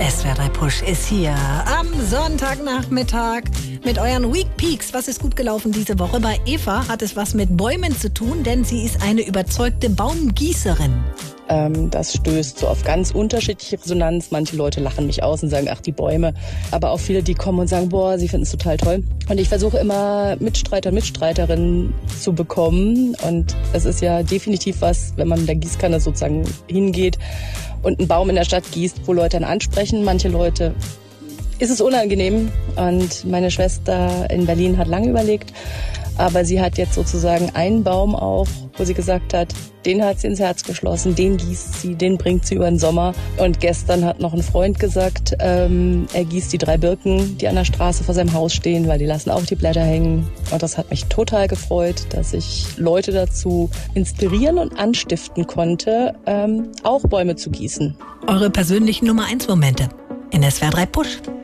SWR 3 Push ist hier am Sonntagnachmittag mit euren Week Peaks. Was ist gut gelaufen diese Woche? Bei Eva hat es was mit Bäumen zu tun, denn sie ist eine überzeugte Baumgießerin. Das stößt so auf ganz unterschiedliche Resonanz. Manche Leute lachen mich aus und sagen, ach, die Bäume. Aber auch viele, die kommen und sagen, boah, sie finden es total toll. Und ich versuche immer Mitstreiter und Mitstreiterinnen zu bekommen. Und es ist ja definitiv was, wenn man mit der Gießkanne sozusagen hingeht und einen Baum in der Stadt gießt, wo Leute dann ansprechen. Manche Leute ist es unangenehm. Und meine Schwester in Berlin hat lange überlegt. Aber sie hat jetzt sozusagen einen Baum auch, wo sie gesagt hat, den hat sie ins Herz geschlossen, den gießt sie, den bringt sie über den Sommer. Und gestern hat noch ein Freund gesagt, er gießt die 3 Birken, die an der Straße vor seinem Haus stehen, weil die lassen auch die Blätter hängen. Und das hat mich total gefreut, dass ich Leute dazu inspirieren und anstiften konnte, auch Bäume zu gießen. Eure persönlichen Nummer 1 Momente in SWR 3 Push.